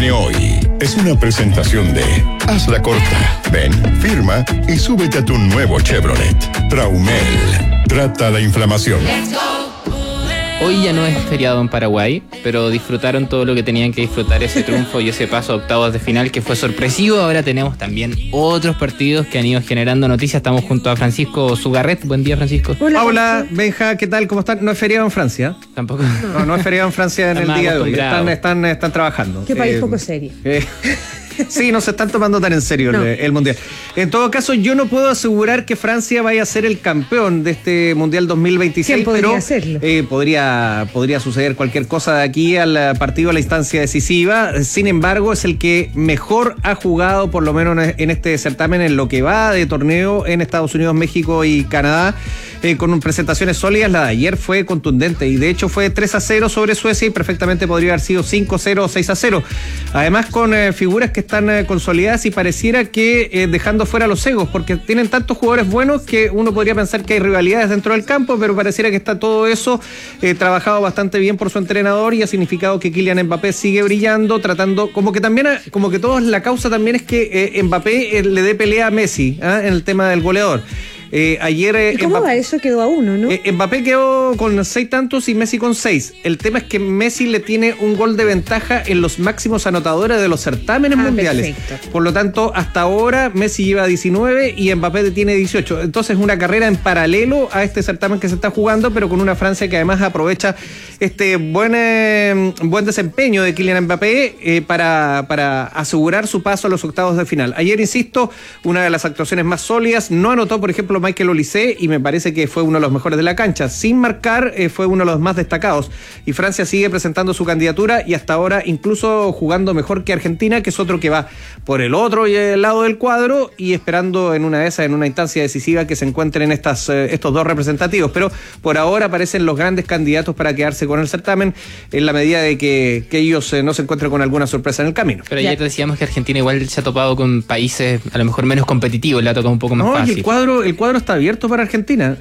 viene hoy es una presentación de Hazla Corta. Ven, firma y súbete a tu nuevo Chevrolet. Traumel. Trata la inflamación. Hoy ya no es feriado en Paraguay, pero disfrutaron todo lo que tenían que disfrutar, ese triunfo y ese paso a octavos de final que fue sorpresivo. Ahora tenemos también otros partidos que han ido generando noticias. Estamos junto a Francisco Zugarret. Buen día, Francisco. Hola, Benja, ¿qué tal? ¿Cómo están? No es feriado en Francia. Tampoco. No es feriado en Francia en el día de hoy. Están trabajando. Qué país poco serio. Sí, no se están tomando tan en serio el Mundial. En todo caso, yo no puedo asegurar que Francia vaya a ser el campeón de este Mundial 2026. ¿Quién podría hacerlo? Podría suceder cualquier cosa de aquí al partido, a la instancia decisiva. Sin embargo, es el que mejor ha jugado, por lo menos en este certamen, en lo que va de torneo en Estados Unidos, México y Canadá. Con presentaciones sólidas. La de ayer fue contundente y de hecho fue 3-0 sobre Suecia y perfectamente podría haber sido 5-0 o 6-0. Además con figuras que están consolidadas y pareciera que dejando fuera los egos, porque tienen tantos jugadores buenos que uno podría pensar que hay rivalidades dentro del campo, pero pareciera que está todo eso trabajado bastante bien por su entrenador y ha significado que Kylian Mbappé sigue brillando, tratando, como que todos la causa también es que Mbappé le dé pelea a Messi en el tema del goleador. Ayer ¿Y cómo va eso? Quedó a 1, ¿no? Mbappé quedó con 6 tantos y Messi con 6. El tema es que Messi le tiene un gol de ventaja en los máximos anotadores de los certámenes mundiales. Perfecto. Por lo tanto, hasta ahora Messi lleva 19 y Mbappé tiene 18. Entonces una carrera en paralelo a este certamen que se está jugando, pero con una Francia que además aprovecha este buen desempeño de Kylian Mbappé para asegurar su paso a los octavos de final. Ayer, insisto, una de las actuaciones más sólidas. No anotó, por ejemplo, Michael Olise y me parece que fue uno de los mejores de la cancha. Sin marcar, fue uno de los más destacados. Y Francia sigue presentando su candidatura y hasta ahora incluso jugando mejor que Argentina, que es otro que va por el otro lado del cuadro y esperando en una instancia decisiva que se encuentren estos dos representativos. Pero por ahora parecen los grandes candidatos para quedarse con el certamen en la medida de que ellos no se encuentren con alguna sorpresa en el camino. Pero ayer decíamos que Argentina igual se ha topado con países a lo mejor menos competitivos, le ha tocado un poco más fácil. El cuadro está abierto para Argentina.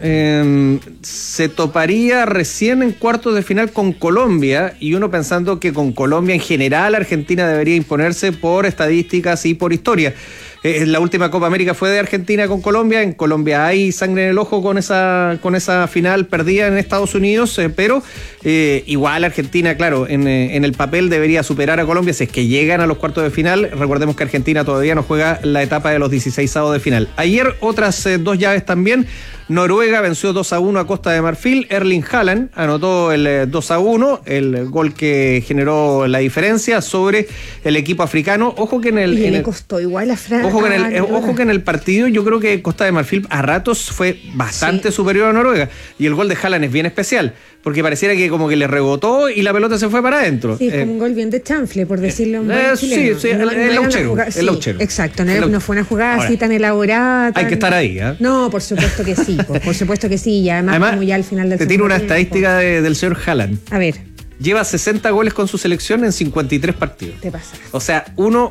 Se toparía recién en cuartos de final con Colombia y uno pensando que con Colombia en general Argentina debería imponerse por estadísticas y por historia. La última Copa América fue de Argentina con Colombia. En Colombia hay sangre en el ojo con esa final perdida en Estados Unidos, pero igual Argentina, claro, en el papel debería superar a Colombia si es que llegan a los cuartos de final. Recordemos que Argentina todavía no juega la etapa de los 16avos de final. Ayer otras dos llaves también. Noruega venció 2-1 a Costa de Marfil. Erling Haaland anotó el 2-1, el gol que generó la diferencia sobre el equipo africano. Ojo que le costó igual a Francia. Ojo que en el partido yo creo que Costa de Marfil a ratos fue bastante superior a Noruega. Y el gol de Haaland es bien especial, porque pareciera que como que le rebotó y la pelota se fue para adentro. Sí, como un gol bien de chanfle, por decirlo en buen chileno. Sí, el lauchero. Exacto, no fue una jugada así tan elaborada. Hay que estar ahí, ¿eh? No, por supuesto que sí, por supuesto que sí. Y además como ya al final del te tiro una estadística del señor Haaland. A ver. Lleva 60 goles con su selección en 53 partidos. Te pasa. O sea,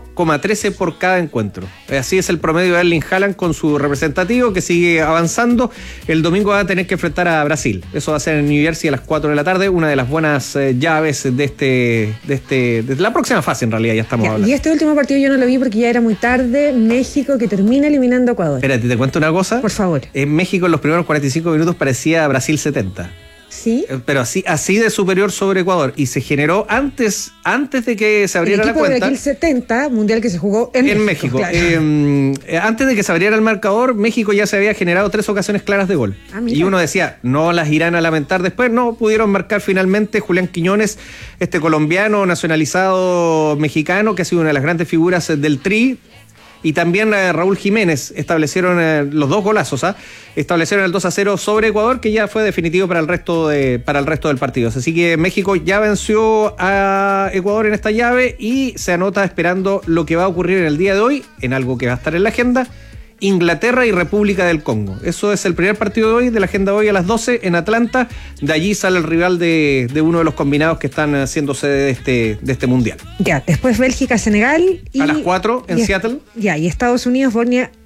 1,13 por cada encuentro. Así es el promedio de Erling Haaland con su representativo que sigue avanzando. El domingo va a tener que enfrentar a Brasil. Eso va a ser en New Jersey a las 4 de la tarde. Una de las buenas llaves de la próxima fase, en realidad, ya estamos hablando. Y este último partido yo no lo vi porque ya era muy tarde. México, que termina eliminando a Ecuador. Espérate, te cuento una cosa. Por favor. En México en los primeros 45 minutos parecía Brasil 70. ¿Sí? Pero así de superior sobre Ecuador. Y se generó antes de que se abriera la cuenta. El equipo de Brasil 70, mundial que se jugó en México. Claro. Antes de que se abriera el marcador, México ya se había generado 3 ocasiones claras de gol. Y uno decía, no las irán a lamentar después. No, pudieron marcar finalmente Julián Quiñones, este colombiano nacionalizado mexicano, que ha sido una de las grandes figuras del Tri. Y también Raúl Jiménez establecieron los dos golazos, establecieron el 2-0 sobre Ecuador, que ya fue definitivo para el resto del partido. Así que México ya venció a Ecuador en esta llave y se anota esperando lo que va a ocurrir en el día de hoy, en algo que va a estar en la agenda: Inglaterra y República del Congo. Eso es el primer partido de hoy, de la agenda de hoy a las 12 en Atlanta. De allí sale el rival de uno de los combinados que están haciendo sede de este mundial. Ya, después Bélgica, Senegal. A las 4 en Seattle. Ya, y Estados Unidos, Bosnia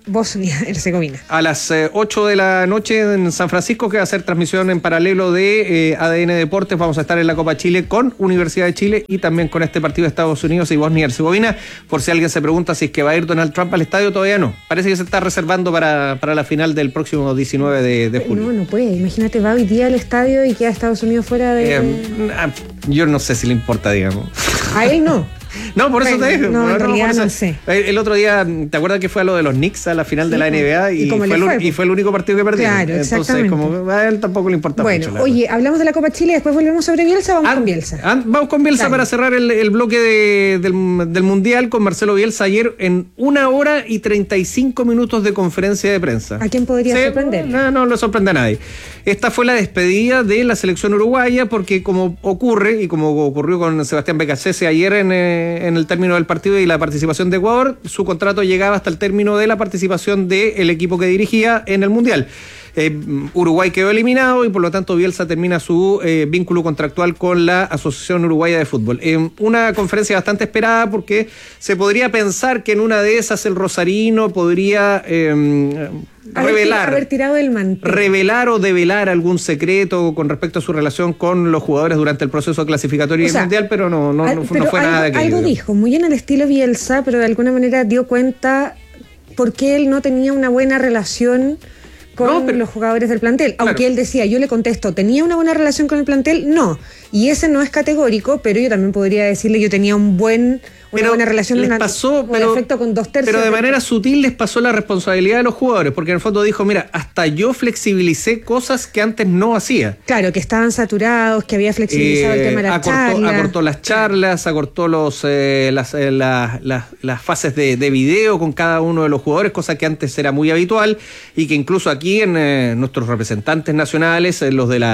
Bosnia-Herzegovina. A las 8 de la noche en San Francisco, que va a ser transmisión en paralelo de ADN Deportes. Vamos a estar en la Copa Chile con Universidad de Chile y también con este partido de Estados Unidos y Bosnia-Herzegovina. Por si alguien se pregunta si es que va a ir Donald Trump al estadio, todavía no. Parece que se está reservando para la final del próximo 19 de julio. No puede. Imagínate, va hoy día al estadio y queda Estados Unidos fuera de... Yo no sé si le importa, digamos. A él no. No, por eso te digo. No, en realidad no sé. El otro día, ¿te acuerdas que fue a lo de los Knicks a la final de la NBA? Y fue el único partido que perdieron. Claro, entonces, como a él tampoco le importa mucho. Bueno, oye, hablamos de la Copa Chile, después volvemos sobre Bielsa, vamos con Bielsa. Vamos con Bielsa para cerrar el bloque del Mundial con Marcelo Bielsa ayer en 1 hora y 35 minutos de conferencia de prensa. ¿A quién podría sorprender? No le sorprende a nadie. Esta fue la despedida de la selección uruguaya porque como ocurre y como ocurrió con Sebastián Becasese ayer en el término del partido y la participación de Ecuador, su contrato llegaba hasta el término de la participación del equipo que dirigía en el Mundial. Uruguay quedó eliminado y por lo tanto Bielsa termina su vínculo contractual con la Asociación Uruguaya de Fútbol. Una conferencia bastante esperada porque se podría pensar que en una de esas el rosarino podría haber tirado el mantel. Revelar o develar algún secreto con respecto a su relación con los jugadores durante el proceso clasificatorio del Mundial, pero no fue nada de aquello. Algo dijo, muy en el estilo Bielsa, pero de alguna manera dio cuenta por qué él no tenía una buena relación con los jugadores del plantel, aunque él decía, yo le contesto, ¿tenía una buena relación con el plantel? No, y ese no es categórico, pero yo también podría decirle, yo tenía una buena relación, un afecto con 2/3. Pero de manera sutil les pasó la responsabilidad de los jugadores, porque en el fondo dijo, mira, hasta yo flexibilicé cosas que antes no hacía. Claro, que estaban saturados, que había flexibilizado el tema de las charlas. Acortó las charlas, acortó las fases de video con cada uno de los jugadores, cosa que antes era muy habitual y que incluso aquí en nuestros representantes nacionales, los de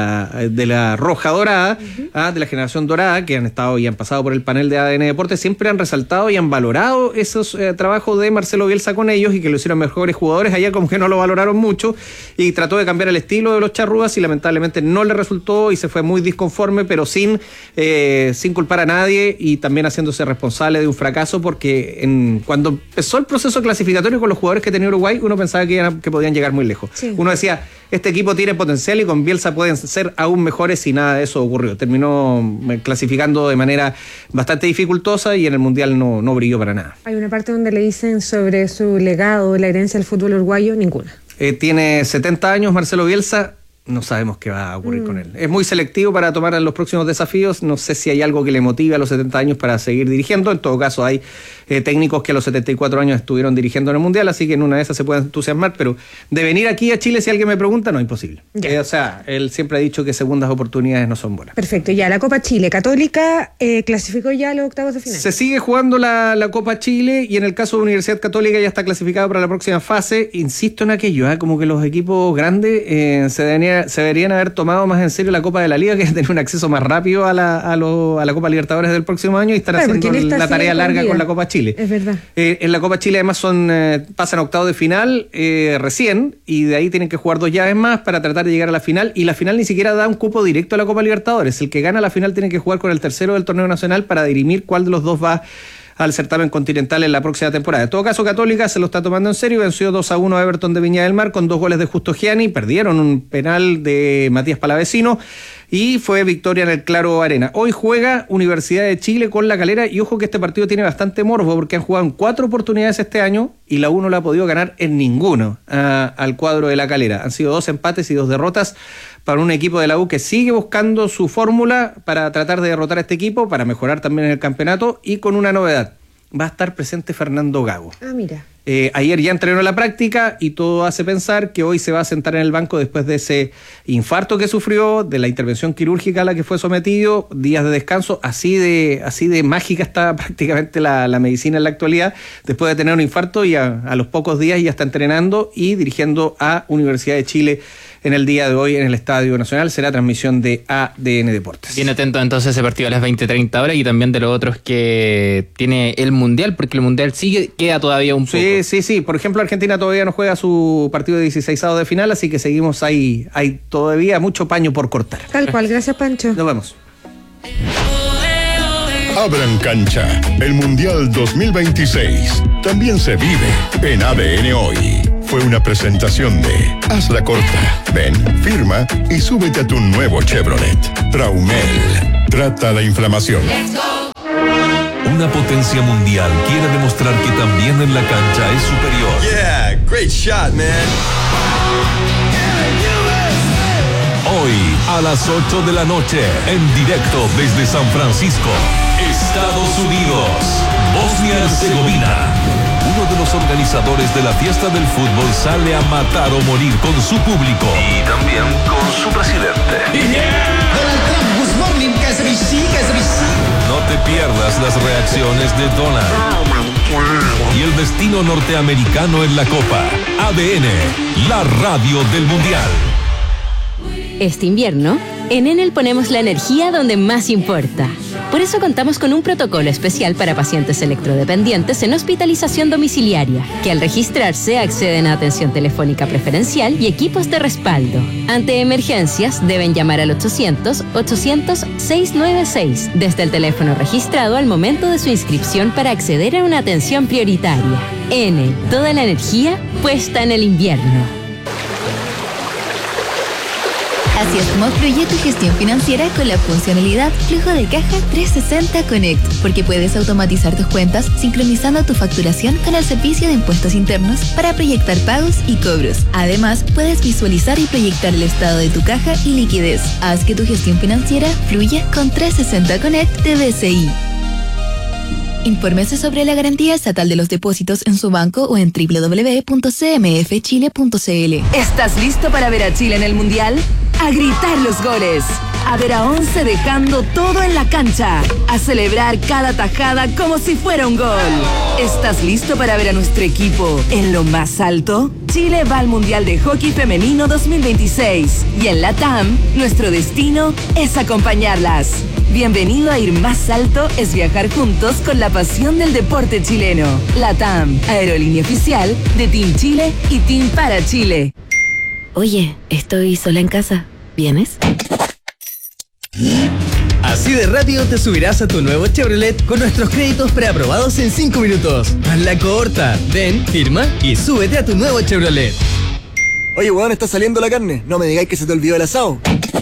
la Roja Dorada, de la generación dorada, que han estado y han pasado por el panel de ADN Deportes, siempre han resaltado y han valorado esos trabajos de Marcelo Bielsa con ellos y que lo hicieron mejores jugadores. Allá como que no lo valoraron mucho y trató de cambiar el estilo de los charrúas y lamentablemente no le resultó y se fue muy disconforme, pero sin culpar a nadie y también haciéndose responsable de un fracaso, porque cuando empezó el proceso clasificatorio con los jugadores que tenía Uruguay, uno pensaba que podían llegar muy lejos. Sí. Uno decía, este equipo tiene potencial y con Bielsa pueden ser aún mejores, y nada de eso ocurrió. Terminó clasificando de manera bastante dificultosa y en el Mundial no brilló para nada. Hay una parte donde le dicen sobre su legado, la herencia del fútbol uruguayo, ninguna. Tiene 70 años Marcelo Bielsa. No sabemos qué va a ocurrir con él. Es muy selectivo para tomar los próximos desafíos. No sé si hay algo que le motive a los 70 años para seguir dirigiendo. En todo caso, hay técnicos que a los 74 años estuvieron dirigiendo en el Mundial, así que en una de esas se puede entusiasmar. Pero de venir aquí a Chile, si alguien me pregunta, no, imposible. Él siempre ha dicho que segundas oportunidades no son buenas. Perfecto, ya la Copa Chile. Católica clasificó ya a los octavos de final. Se sigue jugando la Copa Chile y en el caso de Universidad Católica ya está clasificada para la próxima fase. Insisto en aquello, como que los equipos grandes se deberían haber tomado más en serio la Copa de la Liga, que es tener un acceso más rápido a la Copa Libertadores del próximo año y estar haciendo la tarea larga con la Copa Chile. Es verdad. En la Copa Chile además pasan a octavos de final recién, y de ahí tienen que jugar 2 llaves más para tratar de llegar a la final, y la final ni siquiera da un cupo directo a la Copa Libertadores. El que gana la final tiene que jugar con el tercero del torneo nacional para dirimir cuál de los dos va al certamen continental en la próxima temporada. En todo caso, Católica se lo está tomando en serio, venció 2-1 a Everton de Viña del Mar con 2 goles de Justo Gianni, perdieron un penal de Matías Palavecino y fue victoria en el Claro Arena. Hoy juega Universidad de Chile con La Calera, y ojo que este partido tiene bastante morbo porque han jugado en 4 oportunidades este año y la U no la ha podido ganar en ninguno al cuadro de La Calera. Han sido 2 empates y 2 derrotas para un equipo de la U que sigue buscando su fórmula para tratar de derrotar a este equipo, para mejorar también en el campeonato, y con una novedad: va a estar presente Fernando Gago. Mira. Ayer ya entrenó la práctica y todo hace pensar que hoy se va a sentar en el banco después de ese infarto que sufrió, de la intervención quirúrgica a la que fue sometido, días de descanso. Así de mágica está prácticamente la medicina en la actualidad. Después de tener un infarto y a los pocos días ya está entrenando y dirigiendo a Universidad de Chile en el día de hoy en el Estadio Nacional. Será transmisión de ADN Deportes. Bien atento entonces a ese partido a las 20:30 horas, y también de los otros que tiene el Mundial, porque el Mundial queda todavía un poco. Sí. Por ejemplo, Argentina todavía no juega su partido de 16avos de final, así que seguimos ahí. Hay todavía mucho paño por cortar. Tal cual, gracias Pancho. Nos vemos. Abran cancha. El Mundial 2026 también se vive en ADN Hoy. Fue una presentación de Haz la Corta. Ven, firma y súbete a tu nuevo Chevrolet. Traumel. Trata la inflamación. Una potencia mundial quiere demostrar que también en la cancha es superior. Yeah, great shot, man. Hoy, a las 8 de la noche, en directo desde San Francisco, Estados Unidos, Bosnia-Herzegovina. Uno de los organizadores de la fiesta del fútbol sale a matar o morir con su público. Y también con su presidente. No te pierdas las reacciones de Donald. Y el destino norteamericano en la Copa. ADN, la radio del Mundial. Este invierno, en Enel ponemos la energía donde más importa. Por eso contamos con un protocolo especial para pacientes electrodependientes en hospitalización domiciliaria, que al registrarse acceden a atención telefónica preferencial y equipos de respaldo. Ante emergencias, deben llamar al 800-800-696 desde el teléfono registrado al momento de su inscripción para acceder a una atención prioritaria. Enel, toda la energía puesta en el invierno. Así es como fluye tu gestión financiera con la funcionalidad Flujo de Caja 360 Connect, porque puedes automatizar tus cuentas sincronizando tu facturación con el servicio de impuestos internos para proyectar pagos y cobros. Además, puedes visualizar y proyectar el estado de tu caja y liquidez. Haz que tu gestión financiera fluya con 360 Connect de BCI. Infórmese sobre la garantía estatal de los depósitos en su banco o en www.cmfchile.cl. ¿Estás listo para ver a Chile en el Mundial? A gritar los goles, a ver a 11 dejando todo en la cancha, a celebrar cada tajada como si fuera un gol. ¿Estás listo para ver a nuestro equipo en lo más alto? Chile va al Mundial de Hockey Femenino 2026 y en la TAM, nuestro destino es acompañarlas. Bienvenido a Ir Más Alto es viajar juntos con la pasión del deporte chileno. La TAM, aerolínea oficial de Team Chile y Team para Chile. Oye, estoy sola en casa. ¿Vienes? Así de rápido te subirás a tu nuevo Chevrolet con nuestros créditos preaprobados en 5 minutos. Haz la corta. Ven, firma y súbete a tu nuevo Chevrolet. Oye, weón, está saliendo la carne. No me digáis que se te olvidó el asado.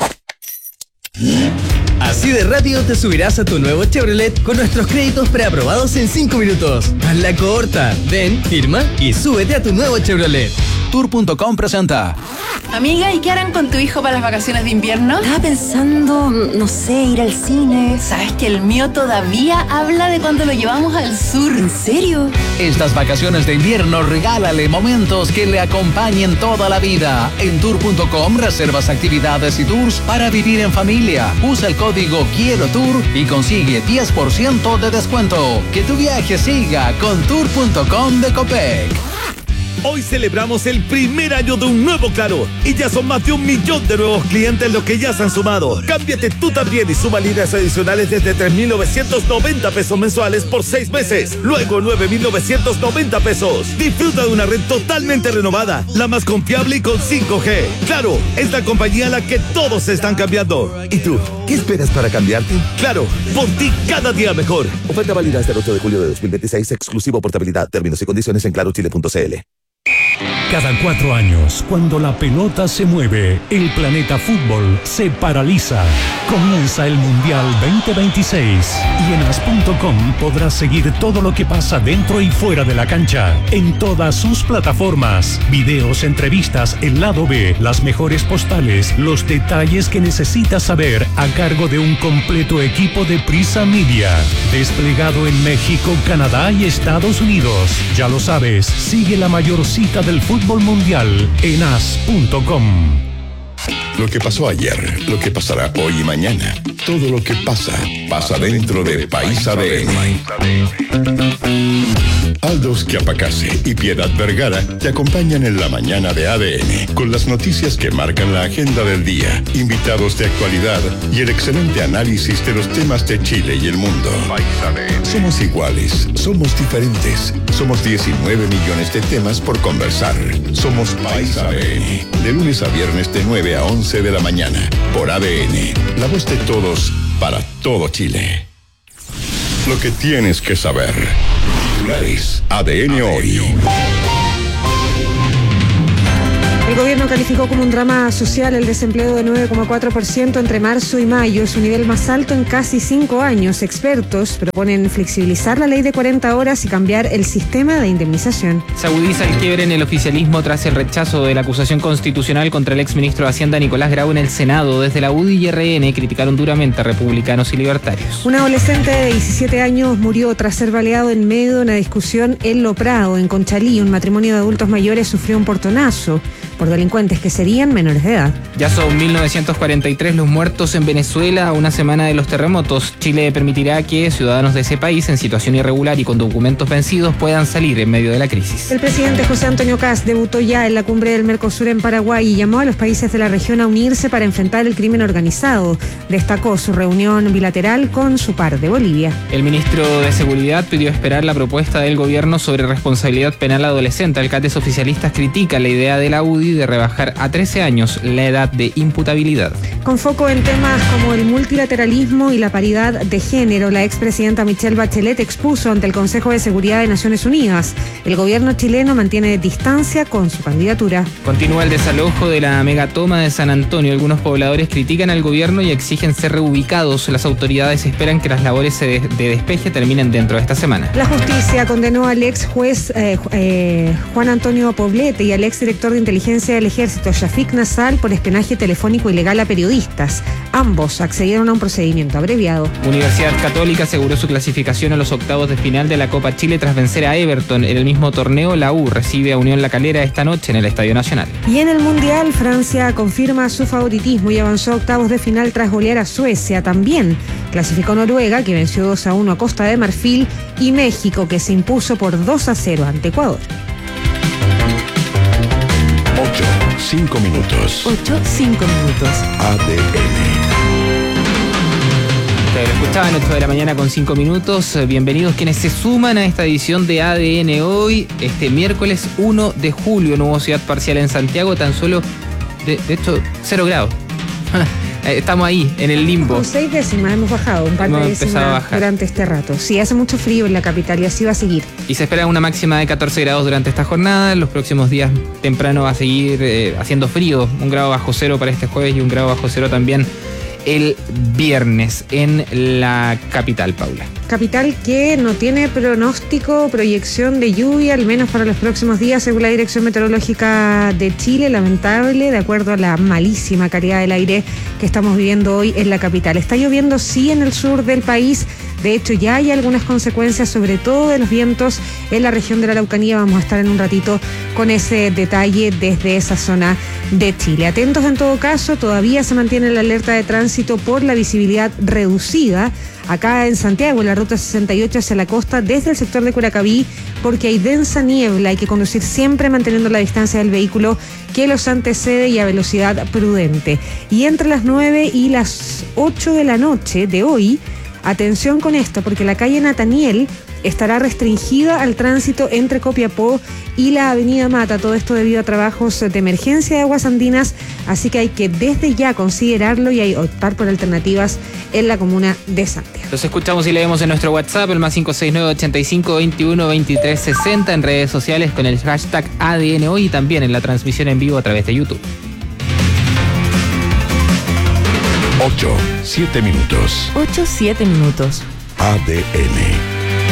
Así de rápido te subirás a tu nuevo Chevrolet con nuestros créditos preaprobados en 5 minutos. Haz la corta. Ven, firma y súbete a tu nuevo Chevrolet. Tour.com presenta. Amiga, ¿y qué harán con tu hijo para las vacaciones de invierno? Estaba pensando, no sé, ir al cine. ¿Sabes que el mío todavía habla de cuando lo llevamos al sur? ¿En serio? Estas vacaciones de invierno regálale momentos que le acompañen toda la vida. En Tour.com reservas actividades y tours para vivir en familia. Usa el código Quiero Tour y consigue 10% de descuento. Que tu viaje siga con Tour.com de Copec. Hoy celebramos el primer año de un nuevo Claro y ya son más de 1 millón de nuevos clientes los que ya se han sumado. Cámbiate tú también y suma líneas adicionales desde 3,990 pesos mensuales por 6 meses. Luego 9,990 pesos. Disfruta de una red totalmente renovada, la más confiable y con 5G. Claro, es la compañía a la que todos se están cambiando. ¿Y tú? ¿Qué esperas para cambiarte? Claro, por ti cada día mejor. Oferta válida hasta el 8 de julio de 2026, exclusivo portabilidad. Términos y condiciones en clarochile.cl. Cada 4 años, cuando la pelota se mueve, el planeta fútbol se paraliza. Comienza el Mundial 2026 y en as.com podrás seguir todo lo que pasa dentro y fuera de la cancha, en todas sus plataformas. Videos, entrevistas, el lado B, las mejores postales, los detalles que necesitas saber a cargo de un completo equipo de Prisa Media, desplegado en México, Canadá y Estados Unidos. Ya lo sabes, sigue la mayor cita del fútbol mundial en as.com. Lo que pasó ayer, lo que pasará hoy y mañana. Todo lo que pasa, pasa dentro de País ADN. Aldos Chiapacase y Piedad Vergara te acompañan en la mañana de ADN con las noticias que marcan la agenda del día, invitados de actualidad y el excelente análisis de los temas de Chile y el mundo. Somos iguales, somos diferentes, somos 19 millones de temas por conversar. Somos País ADN, de lunes a viernes de 9 a 11 de la mañana, por ADN, la voz de todos para todo Chile. lo que tienes que saber. Titulares ADN hoy. El gobierno calificó como un drama social el desempleo de 9,4% entre marzo y mayo, su nivel más alto en casi 5 años. Expertos proponen flexibilizar la ley de 40 horas y cambiar el sistema de indemnización. Se agudiza el quiebre en el oficialismo tras el rechazo de la acusación constitucional contra el exministro de Hacienda Nicolás Grau en el Senado. Desde la UDI y RN criticaron duramente a republicanos y libertarios. Un adolescente de 17 años murió tras ser baleado en medio de una discusión en Lo Prado, en Conchalí. Un matrimonio de adultos mayores sufrió un portonazo por delincuentes que serían menores de edad. Ya son 1.943 los muertos en Venezuela a una semana de los terremotos. Chile permitirá que ciudadanos de ese país en situación irregular y con documentos vencidos puedan salir en medio de la crisis. El presidente José Antonio Kast debutó ya en la cumbre del Mercosur en Paraguay y llamó a los países de la región a unirse para enfrentar el crimen organizado. Destacó su reunión bilateral con su par de Bolivia. El ministro de Seguridad pidió esperar la propuesta del gobierno sobre responsabilidad penal adolescente. Alcaldes oficialistas critican la idea de la UDI de rebajar a 13 años la edad de imputabilidad. Con foco en temas como el multilateralismo y la paridad de género, la expresidenta Michelle Bachelet expuso ante el Consejo de Seguridad de Naciones Unidas. El gobierno chileno mantiene distancia con su candidatura. Continúa el desalojo de la megatoma de San Antonio. Algunos pobladores critican al gobierno y exigen ser reubicados. Las autoridades esperan que las labores de despeje terminen dentro de esta semana. La justicia condenó al ex juez Juan Antonio Poblete y al ex director de inteligencia del Ejército, Shafik Nassal, por espionaje telefónico ilegal a periodistas. Ambos accedieron a un procedimiento abreviado. Universidad Católica aseguró su clasificación a los octavos de final de la Copa Chile tras vencer a Everton. En el mismo torneo, la U recibe a Unión La Calera esta noche en el Estadio Nacional. Y en el Mundial, Francia confirma su favoritismo y avanzó a octavos de final tras golear a Suecia. También clasificó Noruega, que venció 2-1 a Costa de Marfil, y México, que se impuso por 2-0 ante Ecuador. 5 minutos. 5 minutos. ADN. Lo escuchaban 8 de la mañana con 5 minutos. Bienvenidos quienes se suman a esta edición de ADN hoy, este miércoles 1 de julio, nubosidad parcial en Santiago, tan solo, de hecho, 0 grados. Estamos ahí, en el limbo. Con 6 décimas hemos bajado, un par de décimas durante este rato. Sí, hace mucho frío en la capital y así va a seguir. Y se espera una máxima de 14 grados durante esta jornada. Los próximos días temprano va a seguir haciendo frío. 1 grado bajo cero para este jueves y 1 grado bajo cero también el viernes en la capital, Paula. Capital que no tiene pronóstico, proyección de lluvia, al menos para los próximos días, según la Dirección Meteorológica de Chile. Lamentable, de acuerdo a la malísima calidad del aire que estamos viviendo hoy en la capital. Está lloviendo, sí, en el sur del país. De hecho, ya hay algunas consecuencias, sobre todo de los vientos en la región de la Araucanía. Vamos a estar en un ratito con ese detalle desde esa zona de Chile. Atentos en todo caso, todavía se mantiene la alerta de tránsito por la visibilidad reducida acá en Santiago, en la ruta 68 hacia la costa, desde el sector de Curacaví, porque hay densa niebla. Hay que conducir siempre manteniendo la distancia del vehículo que los antecede y a velocidad prudente. Y entre las 9 y las 8 de la noche de hoy, atención con esto, porque la calle Nataniel estará restringida al tránsito entre Copiapó y la avenida Mata. Todo esto debido a trabajos de emergencia de aguas andinas, así que hay que desde ya considerarlo y hay optar por alternativas en la comuna de Santiago. Los escuchamos y leemos en nuestro WhatsApp, el más 569-85-21-2360, en redes sociales con el hashtag ADN hoy y también en la transmisión en vivo a través de YouTube. 7 minutos. 7 minutos. ADN.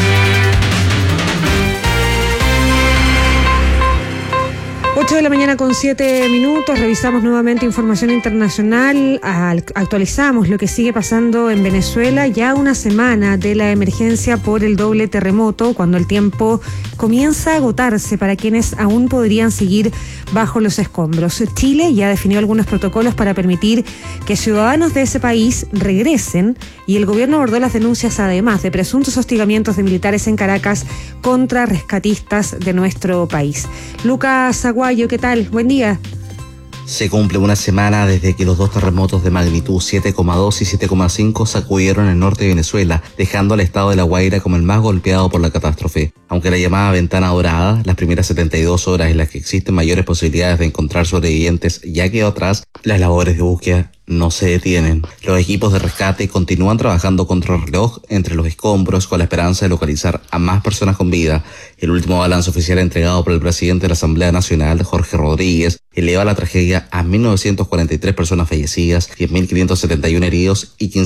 8 de la mañana con 7 minutos, revisamos nuevamente información internacional, actualizamos lo que sigue pasando en Venezuela, ya una semana de la emergencia por el doble terremoto, cuando el tiempo comienza a agotarse para quienes aún podrían seguir bajo los escombros. Chile ya definió algunos protocolos para permitir que ciudadanos de ese país regresen y el gobierno abordó las denuncias además de presuntos hostigamientos de militares en Caracas contra rescatistas de nuestro país. Lucas Aguayo, ¿qué tal? Buen día. Se cumple una semana desde que los dos terremotos de magnitud 7,2 y 7,5 sacudieron el norte de Venezuela, dejando al estado de La Guaira como el más golpeado por la catástrofe. Aunque la llamada ventana dorada, las primeras 72 horas en las que existen mayores posibilidades de encontrar sobrevivientes, ya quedó atrás, Las labores de búsqueda no se detienen. Los equipos de rescate continúan trabajando contra el reloj entre los escombros con la esperanza de localizar a más personas con vida. El último balance oficial entregado por el presidente de la Asamblea Nacional, Jorge Rodríguez, eleva la tragedia a 1.943 personas fallecidas, 10.571 heridos y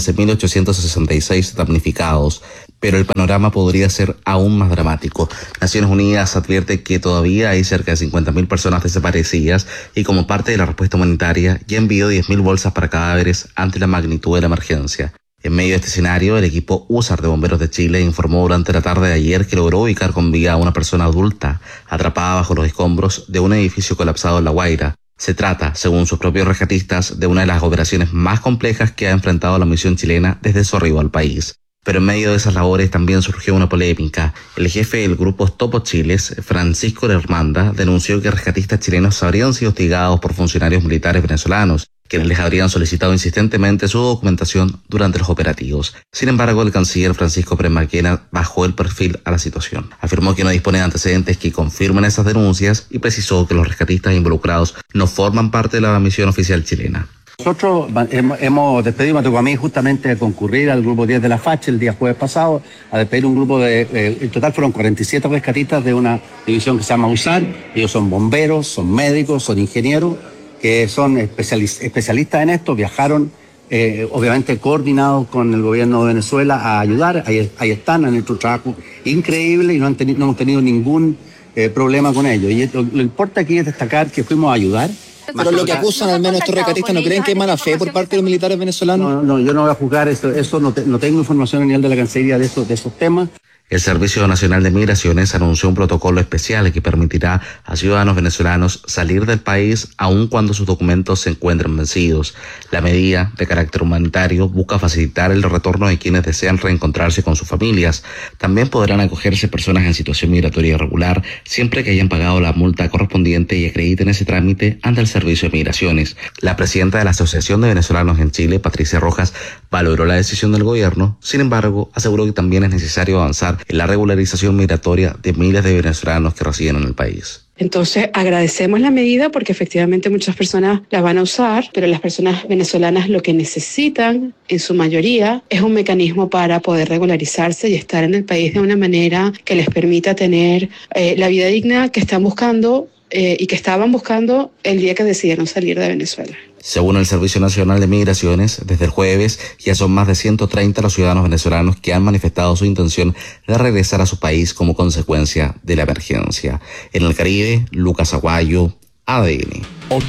15.866 damnificados. Pero el panorama podría ser aún más dramático. Naciones Unidas advierte que todavía hay cerca de 50.000 personas desaparecidas y como parte de la respuesta humanitaria ya envió 10.000 bolsas para cadáveres ante la magnitud de la emergencia. En medio de este escenario, el equipo USAR de Bomberos de Chile informó durante la tarde de ayer que logró ubicar con vida a una persona adulta atrapada bajo los escombros de un edificio colapsado en La Guaira. Se trata, según sus propios rescatistas, de una de las operaciones más complejas que ha enfrentado la misión chilena desde su arribo al país. Pero en medio de esas labores también surgió una polémica. El jefe del grupo Topo Chiles, Francisco Lermanda, denunció que rescatistas chilenos habrían sido hostigados por funcionarios militares venezolanos, quienes les habrían solicitado insistentemente su documentación durante los operativos. Sin embargo, el canciller Francisco Pérez Marquena bajó el perfil a la situación. Afirmó que no dispone de antecedentes que confirmen esas denuncias y precisó que los rescatistas involucrados no forman parte de la misión oficial chilena. Nosotros hemos despedido, me tocó a mí justamente concurrir al grupo 10 de la FACH el día jueves pasado, a despedir un grupo en total fueron 47 rescatistas de una división que se llama USAR. Ellos son bomberos, son médicos, son ingenieros, que son especialistas en esto, viajaron obviamente coordinados con el gobierno de Venezuela a ayudar, ahí están, han hecho un trabajo increíble y no hemos tenido ningún problema con ellos. Y lo importante aquí es destacar que fuimos a ayudar. Pero lo que acusan al menos estos rescatistas, ¿no creen que es mala fe por parte de los militares venezolanos? No, yo no voy a juzgar eso no tengo información a nivel de la Cancillería de esos temas. El Servicio Nacional de Migraciones anunció un protocolo especial que permitirá a ciudadanos venezolanos salir del país aun cuando sus documentos se encuentren vencidos. La medida, de carácter humanitario, busca facilitar el retorno de quienes desean reencontrarse con sus familias. También podrán acogerse personas en situación migratoria irregular siempre que hayan pagado la multa correspondiente y acrediten ese trámite ante el Servicio de Migraciones. La presidenta de la Asociación de Venezolanos en Chile, Patricia Rojas, valoró la decisión del gobierno. Sin embargo, aseguró que también es necesario avanzar en la regularización migratoria de miles de venezolanos que residen en el país. Entonces agradecemos la medida porque efectivamente muchas personas la van a usar, pero las personas venezolanas lo que necesitan en su mayoría es un mecanismo para poder regularizarse y estar en el país de una manera que les permita tener la vida digna que están buscando y que estaban buscando el día que decidieron salir de Venezuela. Según el Servicio Nacional de Migraciones, desde el jueves ya son más de 130 los ciudadanos venezolanos que han manifestado su intención de regresar a su país como consecuencia de la emergencia. En el Caribe, Lucas Aguayo, ADN.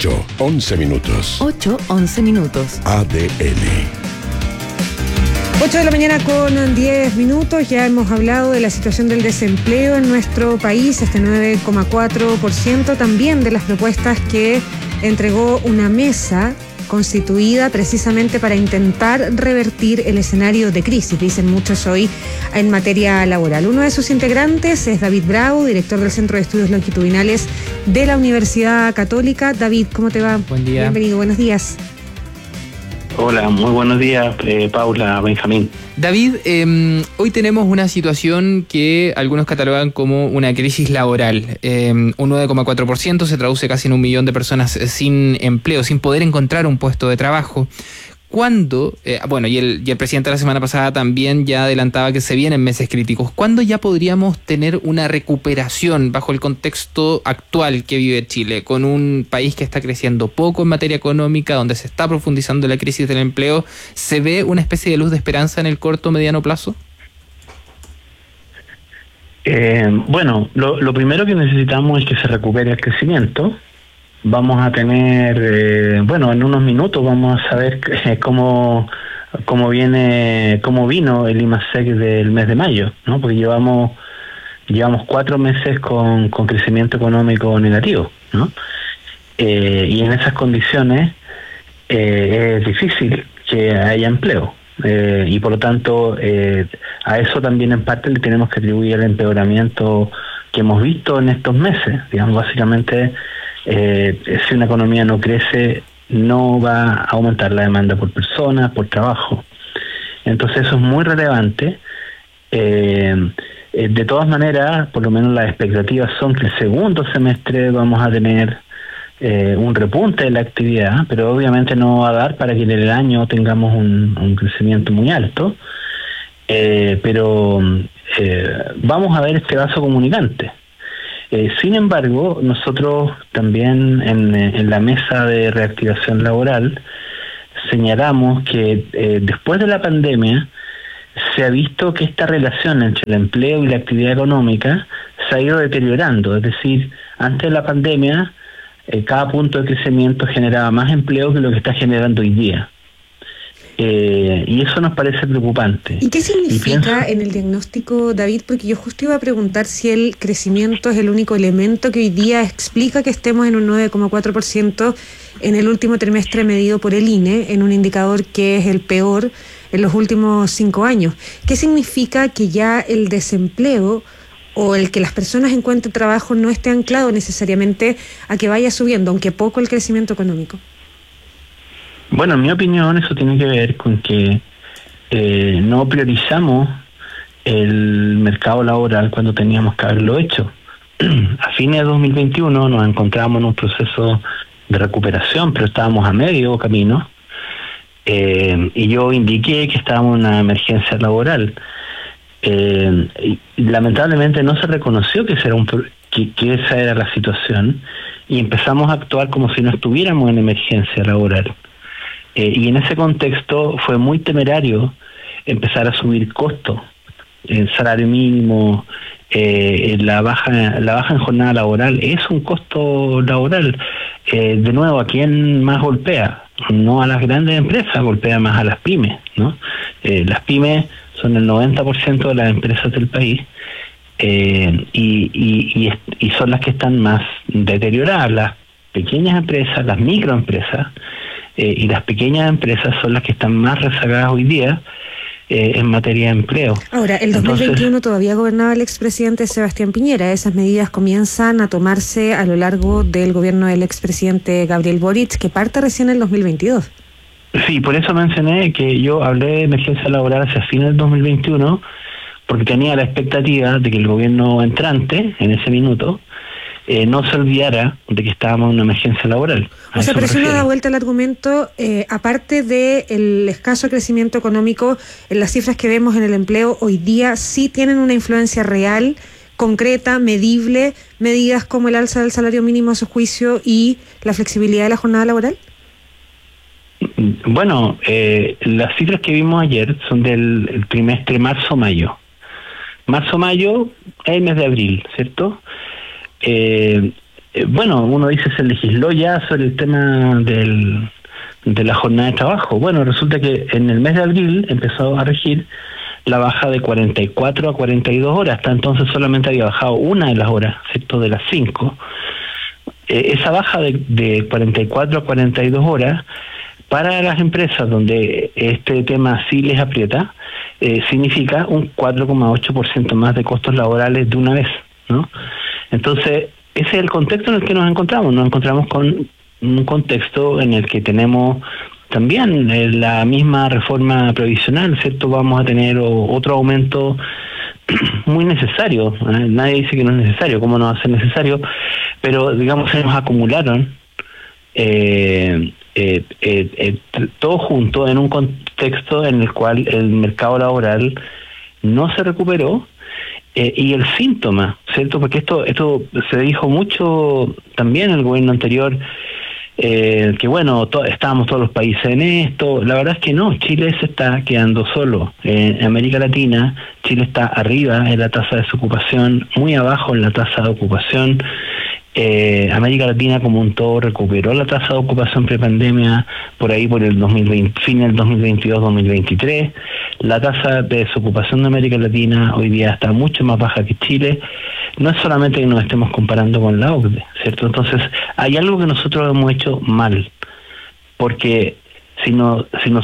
8:11 minutos. 8:11 minutos. ADN. 8 de la mañana con 10 minutos, ya hemos hablado de la situación del desempleo en nuestro país, este 9,4%, también de las propuestas que entregó una mesa constituida precisamente para intentar revertir el escenario de crisis, dicen muchos hoy en materia laboral. Uno de sus integrantes es David Bravo, director del Centro de Estudios Longitudinales de la Universidad Católica. David, ¿cómo te va? Buen día. Bienvenido, buenos días. Hola, muy buenos días, Paula, Benjamín. David, hoy tenemos una situación que algunos catalogan como una crisis laboral. Un 9,4% se traduce casi en 1 millón de personas sin empleo, sin poder encontrar un puesto de trabajo. ¿Cuándo? Y el presidente la semana pasada también ya adelantaba que se vienen meses críticos. ¿Cuándo ya podríamos tener una recuperación bajo el contexto actual que vive Chile, con un país que está creciendo poco en materia económica, donde se está profundizando la crisis del empleo? ¿Se ve una especie de luz de esperanza en el corto o mediano plazo? Lo primero que necesitamos es que se recupere el crecimiento. Vamos a tener, en unos minutos vamos a saber cómo vino el IMASEC del mes de mayo, ¿no? Porque llevamos 4 meses con crecimiento económico negativo, ¿no? Y en esas condiciones es difícil que haya empleo. Y por lo tanto, a eso también en parte le tenemos que atribuir el empeoramiento que hemos visto en estos meses. Digamos, básicamente, si una economía no crece, no va a aumentar la demanda por personas, por trabajo. Entonces eso es muy relevante. De todas maneras, por lo menos las expectativas son que el segundo semestre vamos a tener un repunte de la actividad, pero obviamente no va a dar para que en el año tengamos un crecimiento muy alto, pero vamos a ver este vaso comunicante. Sin embargo, nosotros también en la mesa de reactivación laboral señalamos que después de la pandemia se ha visto que esta relación entre el empleo y la actividad económica se ha ido deteriorando. Es decir, antes de la pandemia, cada punto de crecimiento generaba más empleo que lo que está generando hoy día. Y eso nos parece preocupante. ¿Y qué significa en el diagnóstico, David? Porque yo justo iba a preguntar si el crecimiento es el único elemento que hoy día explica que estemos en un 9,4% en el último trimestre medido por el INE, en un indicador que es el peor en los últimos 5 años. ¿Qué significa que ya el desempleo o el que las personas encuentren trabajo no esté anclado necesariamente a que vaya subiendo, aunque poco, el crecimiento económico? Bueno, en mi opinión eso tiene que ver con que no priorizamos el mercado laboral cuando teníamos que haberlo hecho. A fines de 2021 nos encontramos en un proceso de recuperación, pero estábamos a medio camino, y yo indiqué que estábamos en una emergencia laboral. Y lamentablemente no se reconoció que esa era la situación, y empezamos a actuar como si no estuviéramos en emergencia laboral. Y en ese contexto fue muy temerario empezar a subir costos, el salario mínimo, la baja en jornada laboral es un costo laboral. De nuevo, ¿a quién más golpea? No a las grandes empresas, golpea más a las pymes, ¿no? Las pymes son el 90% de las empresas del país, y son las que están más deterioradas. Las pequeñas empresas, las microempresas, y las pequeñas empresas son las que están más rezagadas hoy día en materia de empleo. Ahora, el 2021 todavía gobernaba el expresidente Sebastián Piñera. Esas medidas comienzan a tomarse a lo largo del gobierno del expresidente Gabriel Boric, que parte recién en el 2022. Sí, por eso mencioné que yo hablé de emergencia laboral hacia fines del 2021, porque tenía la expectativa de que el gobierno entrante, en ese minuto, no se olvidara de que estábamos en una emergencia laboral. O sea, pero si uno da vuelta al argumento, aparte del escaso crecimiento económico, en las cifras que vemos en el empleo hoy día sí tienen una influencia real, concreta, medible, medidas como el alza del salario mínimo a su juicio y la flexibilidad de la jornada laboral. Bueno, las cifras que vimos ayer son del trimestre marzo-mayo. Marzo-mayo es el mes de abril, ¿cierto? Bueno, uno dice se legisló ya sobre el tema de la jornada de trabajo. Bueno, resulta que en el mes de abril empezó a regir la baja de 44 a 42 horas. Hasta entonces solamente había bajado una de las horas, ¿cierto? De las 5. Esa baja de 44 a 42 horas para las empresas donde este tema sí les aprieta, significa un 4,8% más de costos laborales de una vez, ¿no? Entonces, ese es el contexto en el que nos encontramos. Nos encontramos con un contexto en el que tenemos también la misma reforma previsional, ¿cierto? Vamos a tener otro aumento muy necesario. Nadie dice que no es necesario, ¿cómo no va a ser necesario? Pero, digamos, se nos acumularon todo junto en un contexto en el cual el mercado laboral no se recuperó. Y el síntoma, ¿cierto? Porque esto se dijo mucho también en el gobierno anterior, que bueno, estábamos todos los países en esto. La verdad es que no, Chile se está quedando solo. En América Latina, Chile está arriba en la tasa de desocupación, muy abajo en la tasa de ocupación. América Latina como un todo recuperó la tasa de ocupación prepandemia por ahí por el 2020, fin del 2022-2023. La tasa de desocupación de América Latina hoy día está mucho más baja que Chile. No es solamente que nos estemos comparando con la OCDE, ¿cierto? Entonces hay algo que nosotros hemos hecho mal, porque no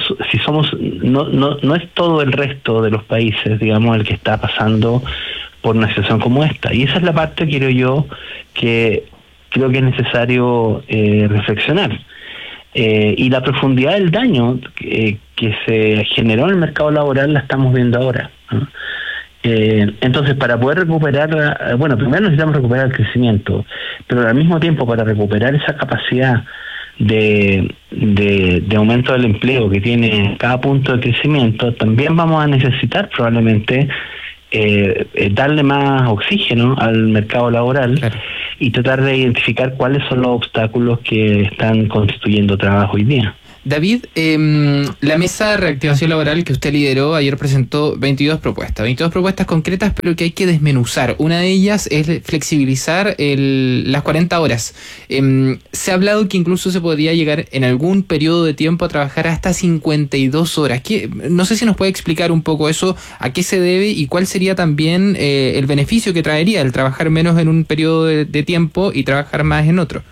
es todo el resto de los países, digamos, el que está pasando por una situación como esta. Y esa es la parte, creo yo, que creo que es necesario reflexionar. Y la profundidad del daño que se generó en el mercado laboral la estamos viendo ahora, ¿no? Entonces, para poder recuperar, primero necesitamos recuperar el crecimiento, pero al mismo tiempo para recuperar esa capacidad de aumento del empleo que tiene cada punto de crecimiento, también vamos a necesitar probablemente darle más oxígeno al mercado laboral, claro, y tratar de identificar cuáles son los obstáculos que están constituyendo trabajo hoy día. David, la mesa de reactivación laboral que usted lideró ayer presentó 22 propuestas concretas, pero que hay que desmenuzar. Una de ellas es flexibilizar las 40 horas. Se ha hablado que incluso se podría llegar en algún periodo de tiempo a trabajar hasta 52 horas. No sé si nos puede explicar un poco eso, a qué se debe y cuál sería también el beneficio que traería el trabajar menos en un periodo de tiempo y trabajar más en otro.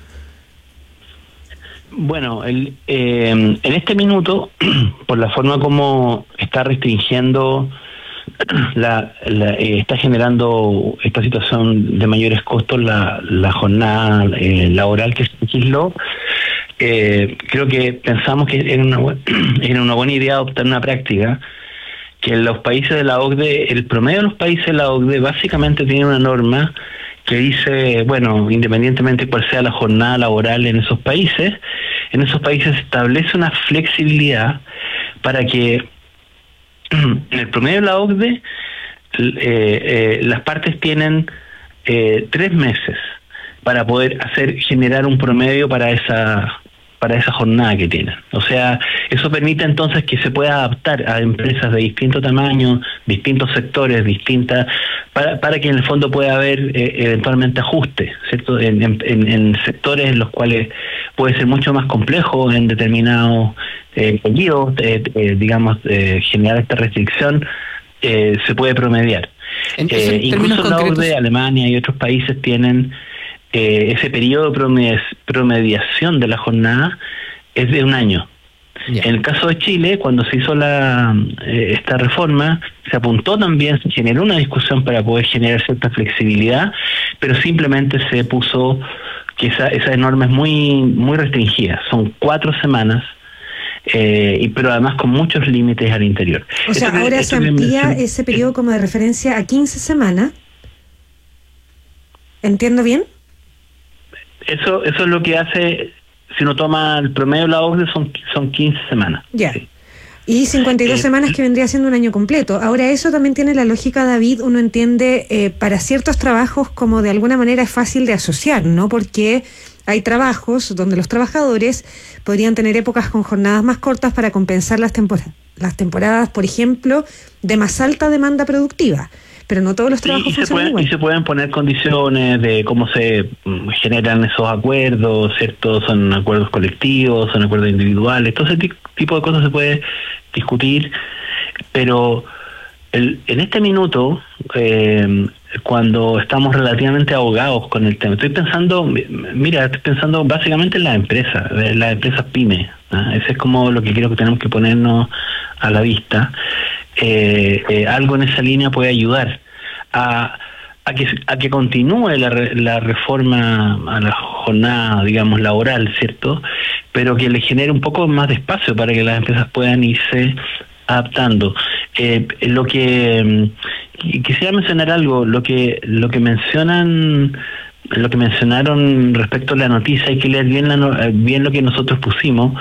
Bueno, en este minuto, por la forma como está restringiendo, está generando esta situación de mayores costos la jornada laboral que se legisló, creo que pensamos que era una buena idea adoptar una práctica que en los países de la OCDE, el promedio de los países de la OCDE básicamente tiene una norma que dice, independientemente de cuál sea la jornada laboral en esos países se establece una flexibilidad para que en el promedio de la OCDE las partes tienen 3 meses para poder generar un promedio para esa jornada que tienen. O sea, eso permite entonces que se pueda adaptar a empresas de distinto tamaño, distintos sectores, para que en el fondo pueda haber eventualmente ajustes, ¿cierto? En sectores en los cuales puede ser mucho más complejo en determinados periodos, generar esta restricción, se puede promediar. Incluso la OCDE, Alemania y otros países tienen ese periodo de promediación de la jornada es de 1 año. Yeah. En el caso de Chile, cuando se hizo esta reforma, se apuntó también, se generó una discusión para poder generar cierta flexibilidad, pero simplemente se puso que esa norma es muy, muy restringida. Son 4 semanas, pero además con muchos límites al interior. O sea, ahora se amplía ese periodo como de referencia a 15 semanas. ¿Entiendo bien? Eso es lo que hace, si uno toma el promedio de la OCDE, son 15 semanas. Ya. Sí. Y 52 semanas que vendría siendo un año completo. Ahora, eso también tiene la lógica, David, uno entiende, para ciertos trabajos como de alguna manera es fácil de asociar, ¿no? Porque hay trabajos donde los trabajadores podrían tener épocas con jornadas más cortas para compensar las temporadas, por ejemplo, de más alta demanda productiva. Pero no todos los trabajos funcionan igual. Y se pueden poner condiciones de cómo se generan esos acuerdos, ¿cierto? Son acuerdos colectivos, son acuerdos individuales, todo ese tipo de cosas se puede discutir, pero en este minuto, cuando estamos relativamente ahogados con el tema, estoy pensando básicamente en las empresas pymes, ¿no? Ese es como lo que creo que tenemos que ponernos a la vista. Algo en esa línea puede ayudar a que continúe la reforma a la jornada, digamos, laboral, ¿cierto? Pero que le genere un poco más de espacio para que las empresas puedan irse adaptando. Quisiera mencionar algo, lo que mencionaron respecto a la noticia, hay que leer bien lo que nosotros pusimos.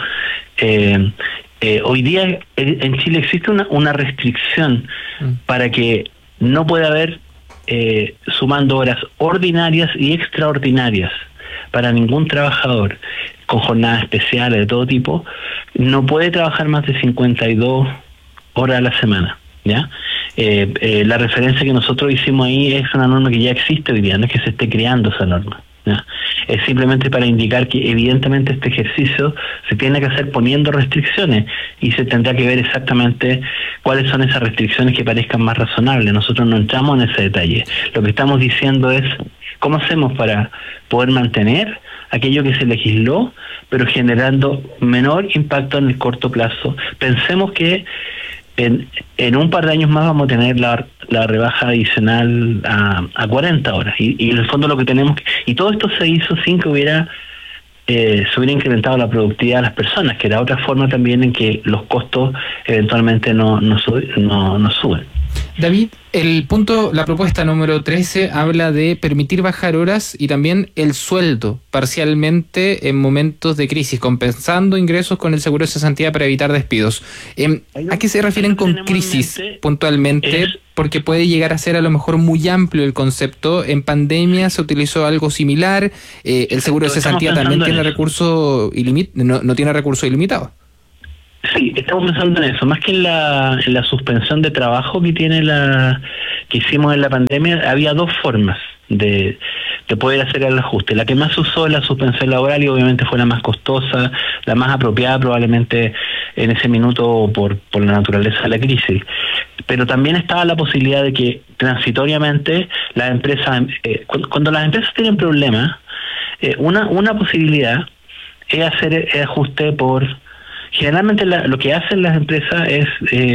Hoy día en Chile existe una restricción para que no pueda haber sumando horas ordinarias y extraordinarias para ningún trabajador con jornadas especiales de todo tipo. No puede trabajar más de 52 horas a la semana, ¿ya? La referencia que nosotros hicimos ahí es una norma que ya existe hoy día, no es que se esté creando esa norma, ¿ya? Es simplemente para indicar que evidentemente este ejercicio se tiene que hacer poniendo restricciones y se tendrá que ver exactamente cuáles son esas restricciones que parezcan más razonables. Nosotros no entramos en ese detalle. Lo que estamos diciendo es cómo hacemos para poder mantener aquello que se legisló, pero generando menor impacto en el corto plazo. Pensemos que en un par de años más vamos a tener la rebaja adicional a 40 horas y en el fondo lo que tenemos y todo esto se hizo sin que se hubiera incrementado la productividad de las personas, que era otra forma también en que los costos eventualmente no suben. David, la propuesta número 13 habla de permitir bajar horas y también el sueldo parcialmente en momentos de crisis, compensando ingresos con el seguro de cesantía para evitar despidos. ¿A qué se refieren con crisis puntualmente? Porque puede llegar a ser a lo mejor muy amplio el concepto. En pandemia se utilizó algo similar. El seguro de cesantía también tiene recurso ilimitado, no tiene recurso ilimitado. Sí, estamos pensando en eso, más que en la suspensión de trabajo que hicimos en la pandemia. Había dos formas de poder hacer el ajuste. La que más se usó es la suspensión laboral y obviamente fue la más costosa, la más apropiada probablemente en ese minuto por la naturaleza de la crisis. Pero también estaba la posibilidad de que transitoriamente las empresas, cuando las empresas tienen problemas, una posibilidad es hacer el ajuste por... Generalmente lo que hacen las empresas es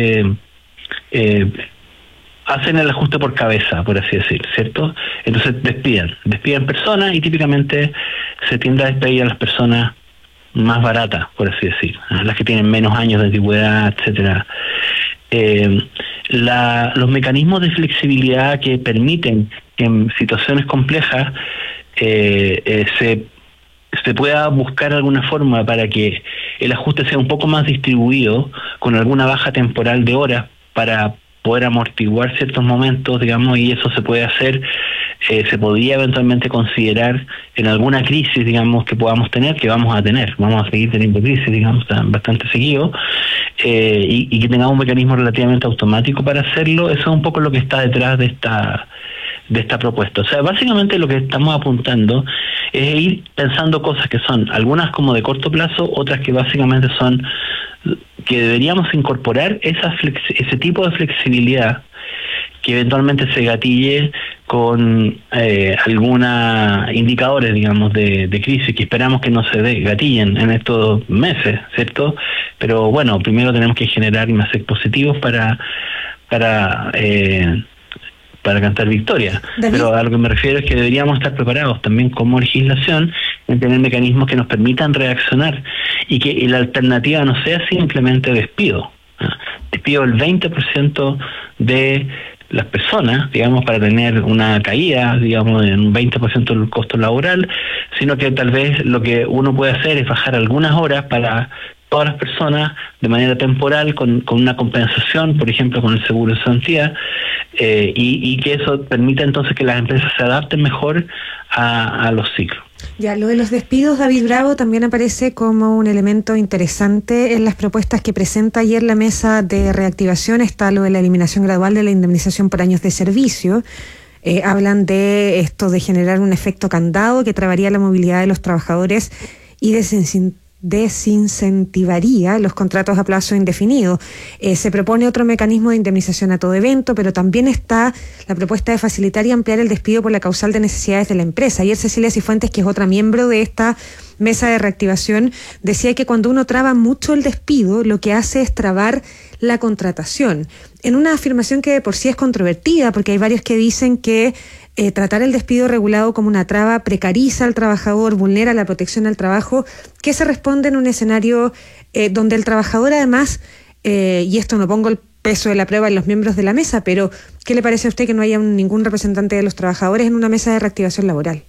hacen el ajuste por cabeza, por así decir, ¿cierto? Entonces despiden personas y típicamente se tiende a despedir a las personas más baratas, por así decir, ¿no? Las que tienen menos años de antigüedad, etcétera. Los mecanismos de flexibilidad que permiten que en situaciones complejas se pueda buscar alguna forma para que el ajuste sea un poco más distribuido, con alguna baja temporal de horas para poder amortiguar ciertos momentos, digamos, y eso se puede hacer, se podría eventualmente considerar en alguna crisis, digamos, que podamos tener, que vamos a seguir teniendo crisis, digamos, bastante seguido, y que tengamos un mecanismo relativamente automático para hacerlo. Eso es un poco lo que está detrás de esta propuesta. O sea, básicamente lo que estamos apuntando es ir pensando cosas que son algunas como de corto plazo, otras que básicamente son que deberíamos incorporar ese tipo de flexibilidad que eventualmente se gatille con algunos indicadores, digamos, de crisis que esperamos que no se gatillen en estos meses, ¿cierto? Pero bueno, primero tenemos que generar IMASEC positivos para cantar victoria. David. Pero a lo que me refiero es que deberíamos estar preparados también como legislación en tener mecanismos que nos permitan reaccionar y que la alternativa no sea simplemente despido. Despido el 20% de las personas, digamos, para tener una caída, digamos, en un 20% del costo laboral, sino que tal vez lo que uno puede hacer es bajar algunas horas para todas las personas de manera temporal con una compensación, por ejemplo, con el seguro de cesantía, y que eso permita entonces que las empresas se adapten mejor a los ciclos. Ya, lo de los despidos, David Bravo, también aparece como un elemento interesante en las propuestas que presenta ayer la mesa de reactivación. Está lo de la eliminación gradual de la indemnización por años de servicio. Hablan de esto de generar un efecto candado que trabaría la movilidad de los trabajadores y desincentivaría los contratos a plazo indefinido. Se propone otro mecanismo de indemnización a todo evento, pero también está la propuesta de facilitar y ampliar el despido por la causal de necesidades de la empresa. Ayer Cecilia Cifuentes, que es otra miembro de esta mesa de reactivación, decía que cuando uno traba mucho el despido, lo que hace es trabar la contratación. En una afirmación que de por sí es controvertida, porque hay varios que dicen que tratar el despido regulado como una traba precariza al trabajador, vulnera la protección al trabajo. ¿Qué se responde en un escenario donde el trabajador además, y esto no pongo el peso de la prueba en los miembros de la mesa, pero ¿qué le parece a usted que no haya ningún representante de los trabajadores en una mesa de reactivación laboral?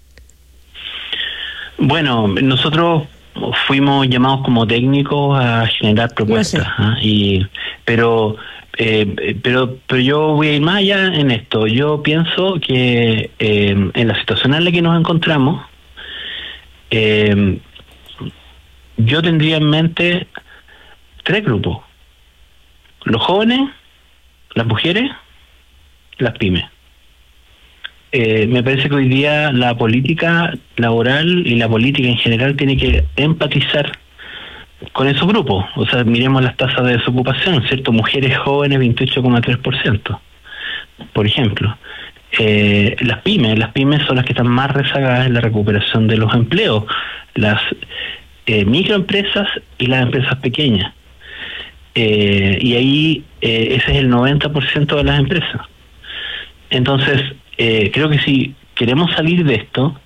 Bueno, nosotros fuimos llamados como técnicos a generar propuestas, pero yo voy a ir más allá en esto. Yo pienso que en la situación en la que nos encontramos, yo tendría en mente 3 grupos: los jóvenes, las mujeres, las pymes. Me parece que hoy día la política laboral y la política en general tiene que empatizar con esos grupos. O sea, miremos las tasas de desocupación, ¿cierto? Mujeres jóvenes 28,3%, por ejemplo. Las pymes son las que están más rezagadas en la recuperación de los empleos, las microempresas y las empresas pequeñas. Y ahí ese es el 90% de las empresas. Entonces, creo que si queremos salir de esto,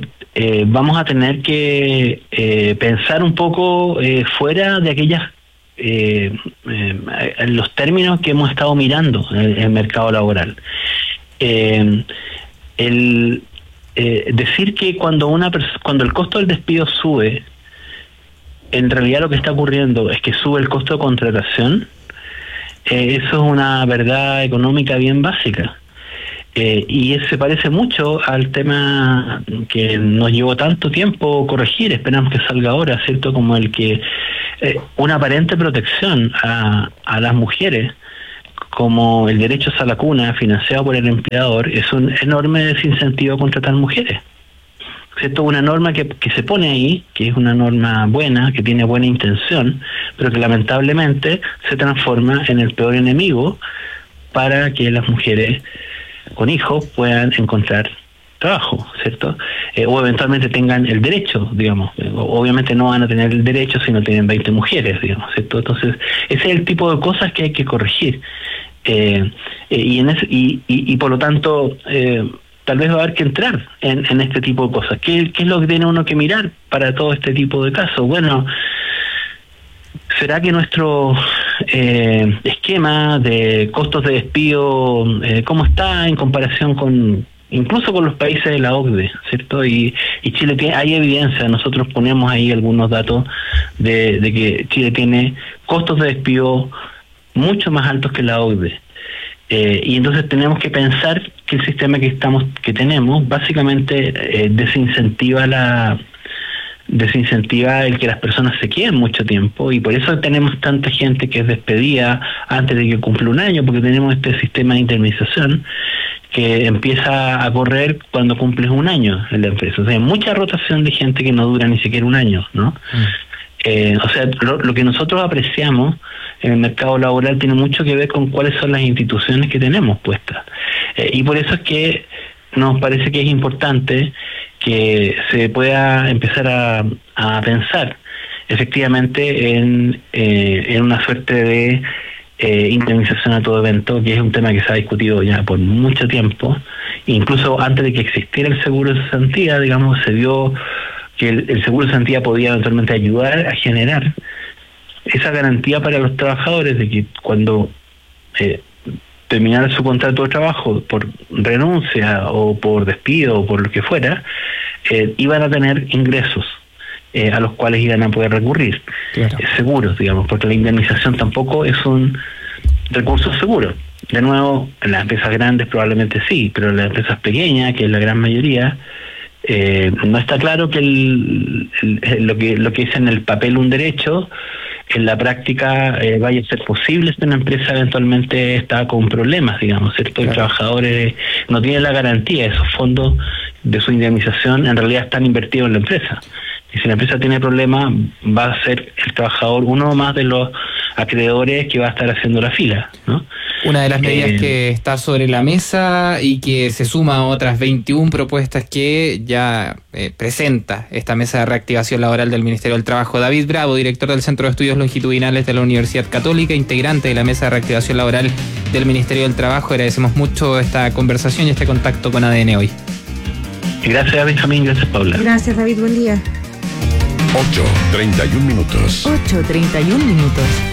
vamos a tener que pensar un poco fuera de aquellas los términos que hemos estado mirando en el mercado laboral. Decir que cuando el costo del despido sube, en realidad lo que está ocurriendo es que sube el costo de contratación. Eso es una verdad económica bien básica. Y se parece mucho al tema que nos llevó tanto tiempo corregir, esperamos que salga ahora, ¿cierto? Como el que una aparente protección a las mujeres, como el derecho a la cuna financiado por el empleador, es un enorme desincentivo a contratar mujeres. ¿Cierto? Una norma que se pone ahí, que es una norma buena, que tiene buena intención, pero que lamentablemente se transforma en el peor enemigo para que las mujeres con hijos puedan encontrar trabajo, ¿cierto? O eventualmente tengan el derecho, digamos. Obviamente no van a tener el derecho si no tienen 20 mujeres, digamos, ¿cierto? Entonces, ese es el tipo de cosas que hay que corregir. Y por lo tanto, tal vez va a haber que entrar en este tipo de cosas. ¿Qué es lo que tiene uno que mirar para todo este tipo de casos? Bueno, ¿será que nuestro esquema de costos de despido, cómo está en comparación incluso con los países de la OCDE, ¿cierto? Y Chile hay evidencia, nosotros ponemos ahí algunos datos de que Chile tiene costos de despido mucho más altos que la OCDE. Y entonces tenemos que pensar que el sistema que tenemos básicamente desincentiva el que las personas se queden mucho tiempo, y por eso tenemos tanta gente que es despedida antes de que cumpla un año, porque tenemos este sistema de indemnización que empieza a correr cuando cumples un año en la empresa. O sea, hay mucha rotación de gente que no dura ni siquiera un año, ¿no? O sea, lo que nosotros apreciamos en el mercado laboral tiene mucho que ver con cuáles son las instituciones que tenemos puestas. Y por eso es que nos parece que es importante que se pueda empezar a pensar efectivamente en una suerte de indemnización a todo evento, que es un tema que se ha discutido ya por mucho tiempo. Incluso antes de que existiera el seguro de cesantía, digamos, se vio que el seguro de cesantía podía eventualmente ayudar a generar esa garantía para los trabajadores de que cuando terminara su contrato de trabajo por renuncia o por despido o por lo que fuera, iban a tener ingresos a los cuales iban a poder recurrir, claro, seguros, digamos, porque la indemnización tampoco es un recurso seguro. De nuevo, en las empresas grandes probablemente sí, pero en las empresas pequeñas, que es la gran mayoría, no está claro que lo que es en el papel un derecho, en la práctica vaya a ser posible si una empresa eventualmente está con problemas, digamos, ¿cierto? Claro. El trabajador no tiene la garantía, esos fondos de su indemnización en realidad están invertidos en la empresa. Y si la empresa tiene problemas, va a ser el trabajador uno más de los acreedores que va a estar haciendo la fila, ¿no? Una de las medidas que está sobre la mesa y que se suma a otras 21 propuestas que ya presenta esta mesa de reactivación laboral del Ministerio del Trabajo. David Bravo, director del Centro de Estudios Longitudinales de la Universidad Católica, integrante de la mesa de reactivación laboral del Ministerio del Trabajo. Agradecemos mucho esta conversación y este contacto con ADN hoy. Gracias, Benjamín. Gracias, Paula. Gracias, David. Buen día. 8:31 minutos. 8:31 minutos.